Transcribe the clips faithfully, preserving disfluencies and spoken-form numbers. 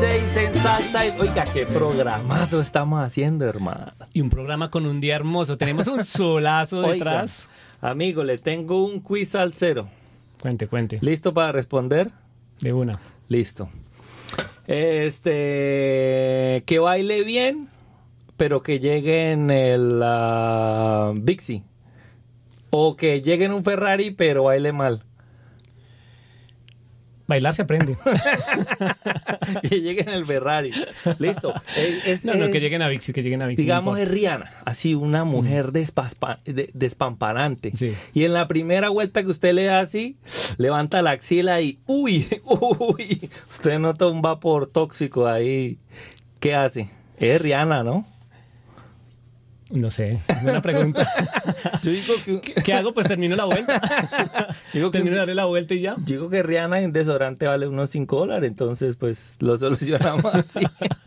seis en Salsa. Y, oiga, qué programazo estamos haciendo, hermano. Y un programa con un día hermoso. Tenemos un solazo detrás. Oiga, amigo, le tengo un quiz salsero. Cuente, cuente. ¿Listo para responder? De una. Listo. Este, que baile bien, pero que llegue en el uh, Bixi. O que llegue en un Ferrari, pero baile mal. Bailar se aprende. Que lleguen en el Ferrari. Listo. Es, es, no, no, es, que lleguen a Vixi, que lleguen a Vixi. digamos, no es Rihanna. Así, una mujer mm. despaspa, de, despamparante. Sí. Y en la primera vuelta que usted le da así, levanta la axila y ¡uy! ¡Uy! Usted nota un vapor tóxico ahí. ¿Qué hace? Es Rihanna, ¿no? No sé, buena pregunta. Yo digo que... ¿Qué, ¿Qué hago? Pues termino la vuelta. Digo que... Termino de darle la vuelta y ya. Digo que Rihanna en desodorante vale unos cinco dólares, entonces pues lo solucionamos así.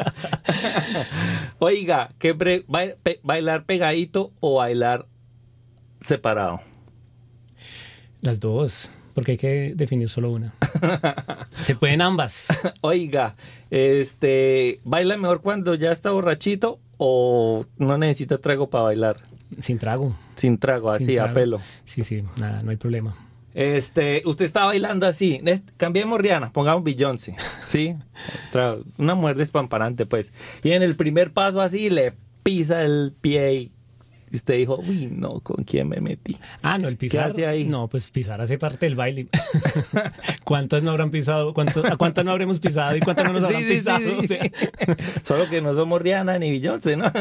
Oiga, ¿qué pre... ¿bailar pegadito o bailar separado? Las dos, porque hay que definir solo una. Se pueden ambas. Oiga, este, ¿baila mejor cuando ya está borrachito o no necesita trago para bailar? Sin trago. Sin trago, así, Sin trago. A pelo. Sí, sí, nada, no hay problema. Este, usted está bailando así, cambiemos Rihanna, pongamos Beyoncé, ¿sí? Una mujer despamparante, pues. Y en el primer paso así le pisa el pie y usted dijo, uy, no, ¿con quién me metí? Ah, no, el pisar. ¿Qué hace ahí? No, pues pisar hace parte del baile. ¿Cuántos no habrán pisado? ¿Cuántos, ¿A cuántos no habremos pisado y cuántos no nos habrán sí, sí, pisado? Sí, sí. Solo que no somos Rihanna ni Beyoncé, ¿no?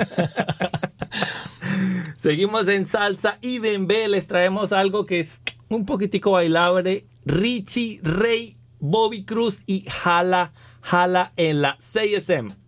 Seguimos en Salsa y Bembé. Les traemos algo que es un poquitico bailable. Richie Ray, Bobby Cruz y Jala, Jala en la seis S M.